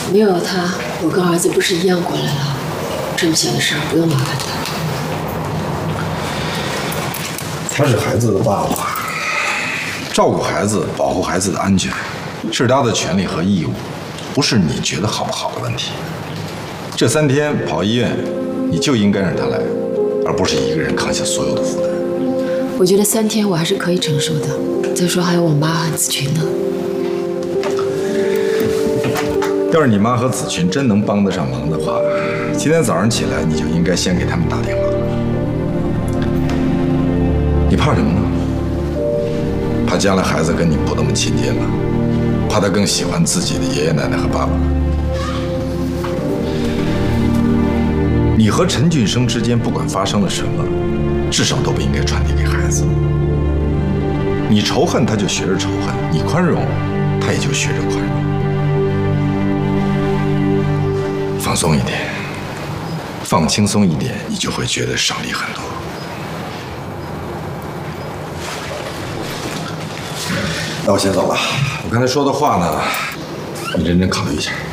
没有他，我跟儿子不是一样过来了。这么小的事儿不用麻烦他。 他是孩子的爸爸，照顾孩子、保护孩子的安全，是他的权利和义务，不是你觉得好不好的问题。这3天跑医院，你就应该让他来，而不是一个人扛下所有的负担。 我觉得3天我还是可以承受的。再说还有我妈和子群呢。 要是你妈和子群真能帮得上忙的话，今天早上起来你就应该先给他们打电话。你怕什么呢？怕将来孩子跟你不那么亲近了，怕他更喜欢自己的爷爷奶奶和爸爸。你和陈俊生之间不管发生了什么，至少都不应该传递给孩子。你仇恨他就学着仇恨，你宽容他也就学着宽容。放松一点，放轻松一点，你就会觉得省力很多。那我先走了。我刚才说的话呢，你认真考虑一下。